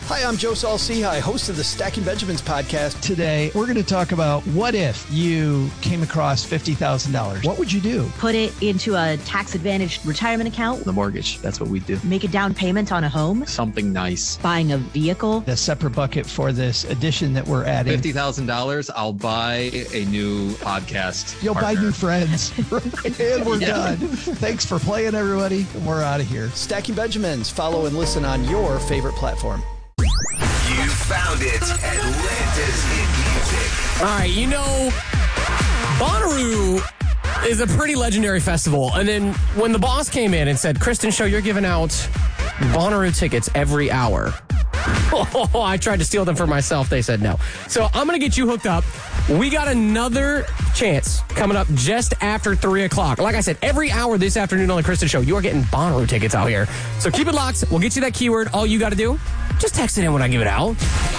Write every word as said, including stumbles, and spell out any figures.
Hi, I'm Joe Saul-Sehy, host of the Stacking Benjamins podcast. Today, we're going to talk about what if you came across fifty thousand dollars. What would you do? Put it into a tax-advantaged retirement account. The mortgage, that's what we do. Make a down payment on a home. Something nice. Buying a vehicle. A separate bucket for this addition that we're adding. fifty thousand dollars, I'll buy a new podcast You'll partner. buy new friends. And we're Yeah. done. Thanks for playing, everybody. We're out of here. Stacking Benjamins. Follow and listen on your favorite platform. You found it. Atlanta's hit music. All right, you know, Bonnaroo is a pretty legendary festival. And then when the boss came in and said, Kristen Show, you're giving out Bonnaroo tickets every hour. Oh, I tried to steal them for myself. They said no. So I'm going to get you hooked up. We got another chance coming up just after three o'clock. Like I said, every hour this afternoon on the Kristen Show, you are getting Bonnaroo tickets out here. So keep it locked. We'll get you that keyword. All you got to do, just text it in when I give it out.